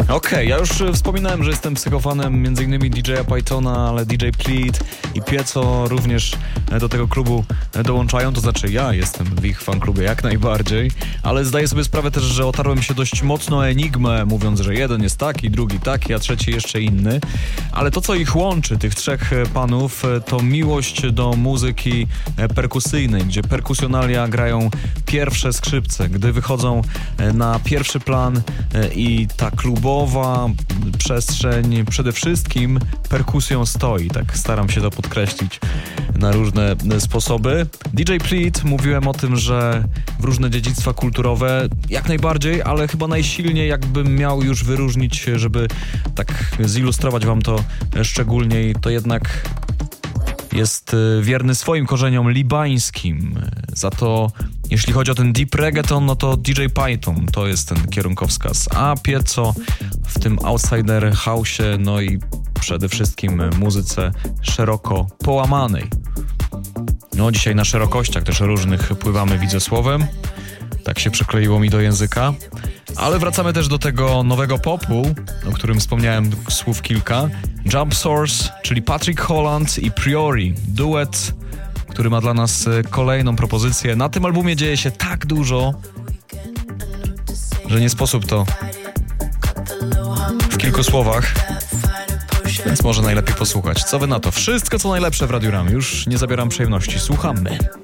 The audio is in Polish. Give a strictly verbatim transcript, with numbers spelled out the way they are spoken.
Okej, okay, ja już wspominałem, że jestem psychofanem m.in. D J Pythona, ale D J Pleat i Pieco również do tego klubu dołączają, to znaczy ja jestem w ich fanklubie jak najbardziej, ale zdaję sobie sprawę też, że otarłem się dość mocno o enigmę, mówiąc, że jeden jest taki, drugi taki, a trzeci jeszcze inny, ale to co ich łączy, tych trzech panów, to miłość do muzyki perkusyjnej, gdzie perkusjonalia grają pierwsze skrzypce, gdy wychodzą na pierwszy plan i ta klubowa przestrzeń przede wszystkim perkusją stoi. Tak staram się to podkreślić na różne sposoby. D J Pleat, mówiłem o tym, że w różne dziedzictwa kulturowe jak najbardziej, ale chyba najsilniej jakbym miał już wyróżnić, żeby tak zilustrować wam to szczególniej, to jednak jest wierny swoim korzeniom libańskim. Za to jeśli chodzi o ten deep reggaeton, no to D J Python to jest ten kierunkowskaz, a Pieco w tym outsider house'ie, no i przede wszystkim muzyce szeroko połamanej. No dzisiaj na szerokościach też różnych pływamy, widzę słowem. Tak się przykleiło mi do języka. Ale wracamy też do tego nowego popu, o którym wspomniałem słów kilka. Jump Source, czyli Patrick Holland i Priori. Duet, który ma dla nas kolejną propozycję. Na tym albumie dzieje się tak dużo, że nie sposób to w kilku słowach. Więc może najlepiej posłuchać. Co wy na to? Wszystko co najlepsze w Radiu Ram. Już nie zabieram przyjemności. Słuchamy.